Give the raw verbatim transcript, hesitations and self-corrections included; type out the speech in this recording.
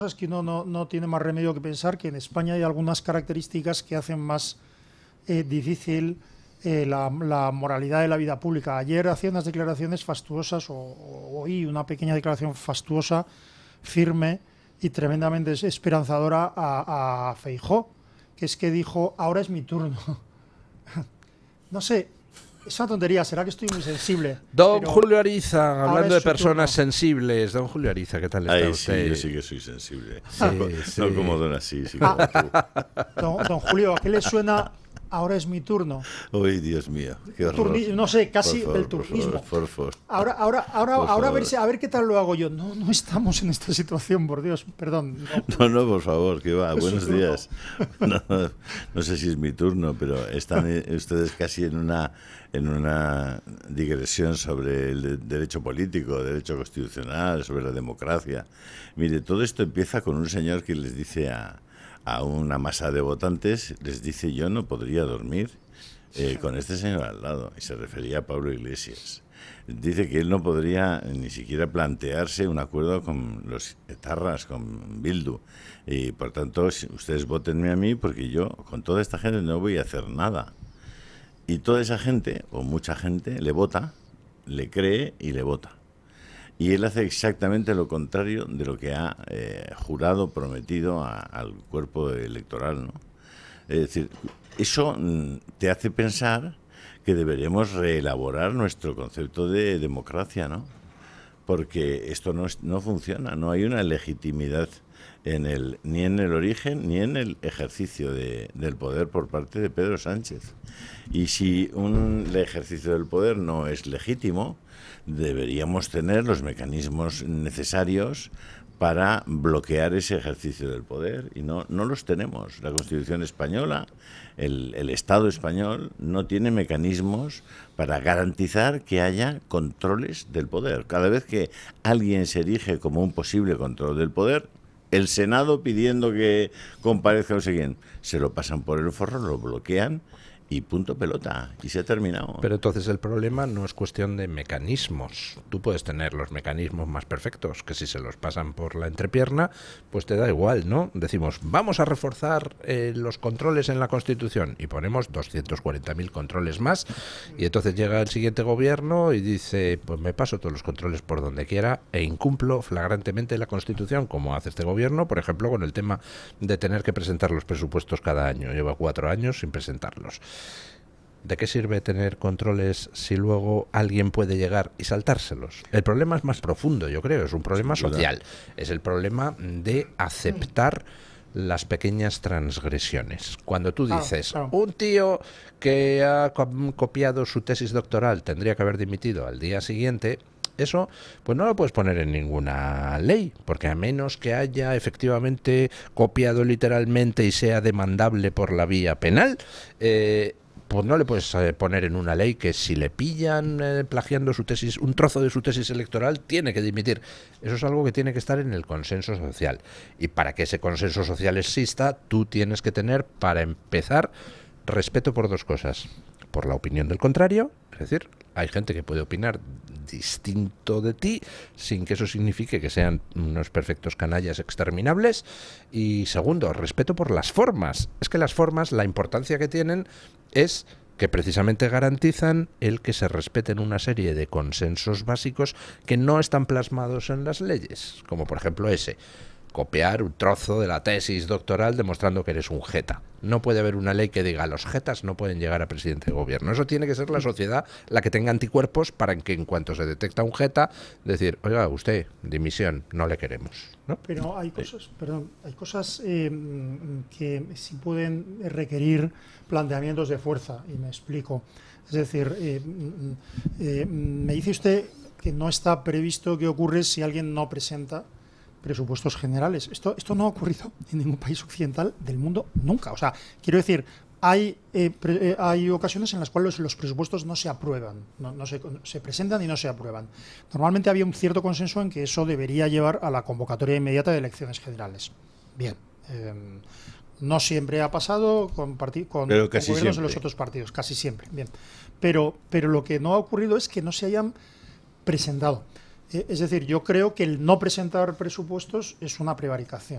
Es que uno no, no tiene más remedio que pensar que en España hay algunas características que hacen más eh, difícil eh, la, la moralidad de la vida pública. Ayer hacía unas declaraciones fastuosas, o, o oí una pequeña declaración fastuosa, firme y tremendamente esperanzadora a, a Feijóo, que es que dijo, ahora es mi turno. No sé, es una tontería, será que estoy muy sensible. Don Julio Ariza, hablando de personas turno. sensibles. Don Julio Ariza, ¿qué tal está Ay, usted? Sí, yo sí que soy sensible. Sí, no, sí. no como don así, sí como tú. Don, don Julio, ¿a qué le suena ahora es mi turno? Uy, Dios mío, qué horror. Turni, no sé, casi Por favor, el turnismo. Por favor, por favor. Ahora, ahora, ahora, Por ahora a, ver favor. si, a ver qué tal lo hago yo. No, no estamos en esta situación, por Dios, perdón. No, no, por favor, que va. Es Buenos su turno. días. No, no sé si es mi turno, pero están ustedes casi en una en una digresión sobre el de- derecho político, derecho constitucional, sobre la democracia. Mire, todo esto empieza con un señor que les dice a, a una masa de votantes, les dice, yo no podría dormir eh, con este señor al lado, y se refería a Pablo Iglesias. Dice que él no podría ni siquiera plantearse un acuerdo con los etarras, con Bildu, y por tanto, si ustedes votenme a mí porque yo con toda esta gente no voy a hacer nada. Y toda esa gente, o mucha gente, le vota, le cree y le vota. Y él hace exactamente lo contrario de lo que ha eh, jurado, prometido a- al cuerpo electoral, ¿no? Es decir, eso mm, te hace pensar que deberíamos reelaborar nuestro concepto de democracia, ¿no? Porque esto no, es- no funciona, no hay una legitimidad en el, ni en el origen ni en el ejercicio de- del poder por parte de Pedro Sánchez. Y si un, el ejercicio del poder no es legítimo, deberíamos tener los mecanismos necesarios para bloquear ese ejercicio del poder, y no, no los tenemos. La Constitución española, el, el Estado español, no tiene mecanismos para garantizar que haya controles del poder. Cada vez que alguien se erige como un posible control del poder, el Senado pidiendo que comparezca no sé quién, se lo pasan por el forro, lo bloquean y punto pelota, y se ha terminado. Pero entonces el problema no es cuestión de mecanismos. Tú puedes tener los mecanismos más perfectos, que si se los pasan por la entrepierna, pues te da igual, ¿no? Decimos, vamos a reforzar eh, los controles en la Constitución y ponemos doscientos cuarenta mil controles más, y entonces llega el siguiente gobierno y dice, pues me paso todos los controles por donde quiera e incumplo flagrantemente la Constitución, como hace este gobierno, por ejemplo, con el tema de tener que presentar los presupuestos cada año. Lleva cuatro años sin presentarlos. ¿De qué sirve tener controles si luego alguien puede llegar y saltárselos? El problema es más profundo, yo creo, es un problema social. Es el problema de aceptar las pequeñas transgresiones. Cuando tú Claro, dices, claro. un tío que ha co- copiado su tesis doctoral tendría que haber dimitido al día siguiente, eso pues no lo puedes poner en ninguna ley, porque a menos que haya efectivamente copiado literalmente y sea demandable por la vía penal, eh, pues no le puedes eh, poner en una ley que si le pillan eh, plagiando su tesis, un trozo de su tesis electoral, tiene que dimitir. Eso es algo que tiene que estar en el consenso social. Y para que ese consenso social exista, tú tienes que tener, para empezar, respeto por dos cosas. Por la opinión del contrario, es decir, hay gente que puede opinar distinto de ti sin que eso signifique que sean unos perfectos canallas exterminables. Y segundo, respeto por las formas. Es que las formas, la importancia que tienen es que precisamente garantizan el que se respeten una serie de consensos básicos que no están plasmados en las leyes, como por ejemplo ese: copiar un trozo de la tesis doctoral demostrando que eres un jeta. No puede haber una ley que diga los jetas no pueden llegar a presidente de gobierno. Eso tiene que ser la sociedad la que tenga anticuerpos para que en cuanto se detecta un jeta, decir, oiga, usted, dimisión, no le queremos, ¿no? Pero hay cosas, perdón, hay cosas eh, que sí pueden requerir planteamientos de fuerza, y me explico. Es decir, eh, eh, me dice usted que no está previsto qué ocurre si alguien no presenta presupuestos generales. Esto, esto no ha ocurrido en ningún país occidental del mundo nunca. O sea, quiero decir, hay, eh, pre, eh, hay ocasiones en las cuales los, los presupuestos no se aprueban, no, no se, se presentan y no se aprueban. Normalmente había un cierto consenso en que eso debería llevar a la convocatoria inmediata de elecciones generales. Bien. Eh, no siempre ha pasado con, con, con gobiernos siempre. de los otros partidos, casi siempre. Bien. Pero, pero lo que no ha ocurrido es que no se hayan presentado. Es decir, yo creo que el no presentar presupuestos es una prevaricación.